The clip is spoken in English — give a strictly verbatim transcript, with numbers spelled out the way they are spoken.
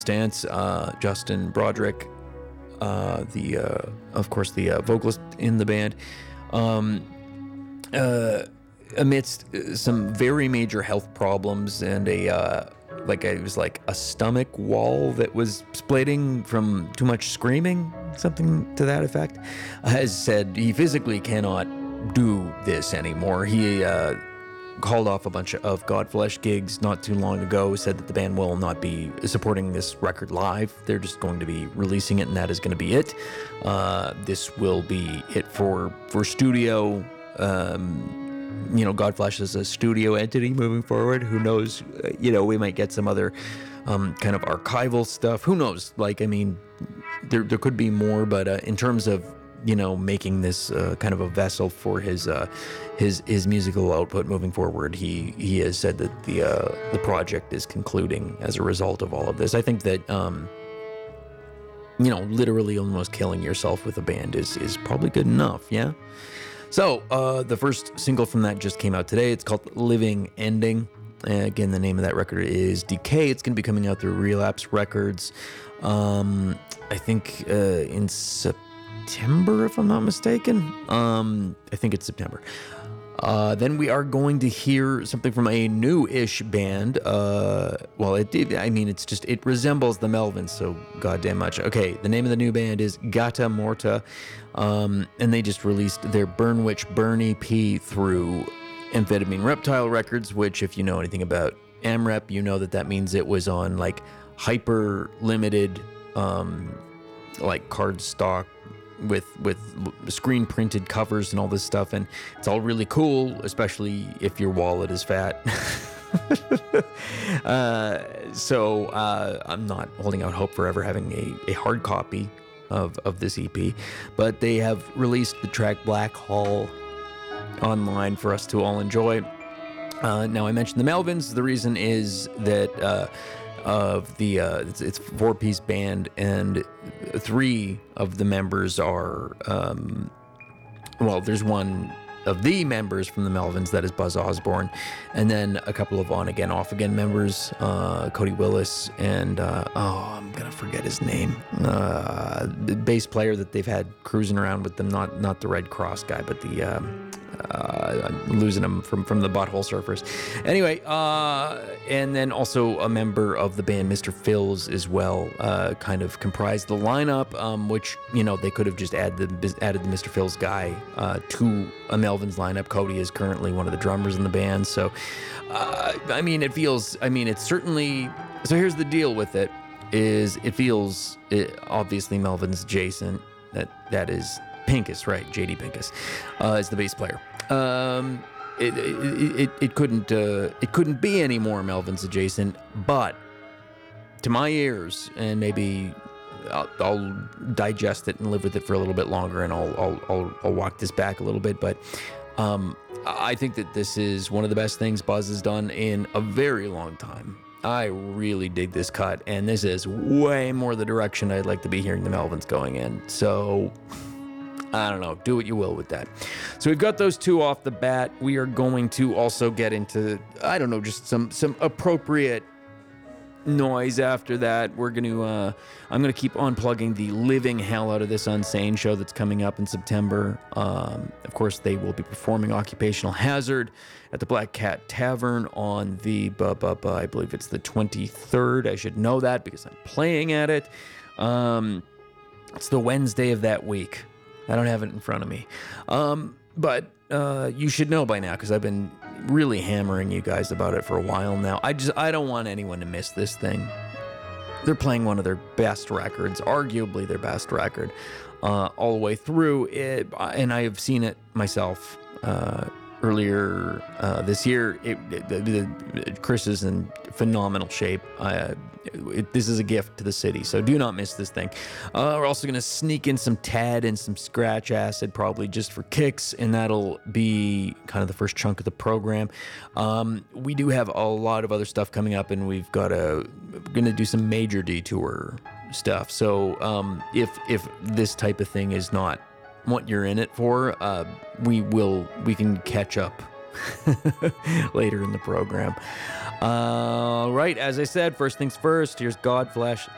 Stance, uh, Justin Broderick, uh, the uh, of course the uh, vocalist in the band, um, uh, amidst some very major health problems and a uh, like it was like a stomach wall that was splitting from too much screaming, something to that effect, has said he physically cannot do this anymore. He uh, called off a bunch of Godflesh gigs not too long ago, said that the band will not be supporting this record live. They're just going to be releasing it, and that is going to be it. Uh, this will be it for, for studio. Um, you know, Godflesh is a studio entity moving forward. Who knows? Uh, you know, we might get some other um, kind of archival stuff. Who knows? Like, I mean, there there could be more, but uh, in terms of, you know, making this uh, kind of a vessel for his uh, his his musical output moving forward, he he has said that the uh, the project is concluding as a result of all of this. I think that um, you know, literally almost killing yourself with a band is is probably good enough. Yeah. So uh, the first single from that just came out today. It's called "Living Ending." Uh, again, the name of that record is Decay. It's going to be coming out through Relapse Records. Um, I think uh, in September. September, if I'm not mistaken. Um, I think it's September. Uh, then we are going to hear something from a new-ish band. Uh, well, it did. I mean, it's just it resembles the Melvins so goddamn much. Okay, the name of the new band is Gata Morta, um, and they just released their Burn Witch Burn E P through Amphetamine Reptile Records. Which, if you know anything about AmRep, you know that that means it was on like hyper limited, um, like cardstock. with with screen printed covers and all this stuff, and it's all really cool, especially if your wallet is fat. uh, so uh, I'm not holding out hope for ever having a, a hard copy of, of this E P, but they have released the track Black Hall online for us to all enjoy. Uh, now, I mentioned the Melvins. The reason is that uh, of the uh, it's, it's a four-piece band, and three of the members are um, well, there's one of the members from the Melvins, that is Buzz Osborne, and then a couple of on-again, off-again members, uh, Cody Willis and uh, oh, I'm gonna forget his name, uh, the bass player that they've had cruising around with them, not not the Red Cross guy, but the um, Uh, I'm losing them from, from the Butthole Surfers. Anyway, uh, and then also a member of the band, Mister Phils, as well, uh, kind of comprised the lineup, um, which, you know, they could have just added the, added the Mister Phils guy uh, to a Melvins lineup. Cody is currently one of the drummers in the band. So, uh, I mean, it feels, I mean, it's certainly, so here's the deal with it, is it feels, it, obviously Melvins adjacent, that that is Pincus, right? J D Pincus uh, is the bass player. Um, it, it, it, it couldn't uh, it couldn't be any more Melvins adjacent, but to my ears, and maybe I'll, I'll digest it and live with it for a little bit longer, and I'll I'll I'll, I'll walk this back a little bit, but um, I think that this is one of the best things Buzz has done in a very long time. I really dig this cut, and this is way more the direction I'd like to be hearing the Melvins going in. So I don't know, do what you will with that. So we've got those two off the bat. We are going to also get into, I don't know, just some some appropriate noise after that. We're going to, uh, I'm going to keep unplugging the living hell out of this Unsane show that's coming up in September. Um, of course, they will be performing Occupational Hazard at the Black Cat Tavern on the, bu- bu- bu- I believe it's the twenty-third. I should know that because I'm playing at it. Um, it's the Wednesday of that week. I don't have it in front of me. Um, but uh, you should know by now, because I've been really hammering you guys about it for a while now. I just I don't want anyone to miss this thing. They're playing one of their best records, arguably their best record, uh, all the way through it, and I have seen it myself uh, earlier uh, this year. It, it, the, the, Chris is in phenomenal shape. Uh, it, this is a gift to the city, so do not miss this thing. Uh, we're also going to sneak in some Tad and some Scratch Acid, probably just for kicks, and that'll be kind of the first chunk of the program. Um, we do have a lot of other stuff coming up, and we've got a going to do some major detour stuff. So um, if if this type of thing is not what you're in it for, uh, we will we can catch up later in the program. Uh, right, as I said, first things first, here's Godflesh,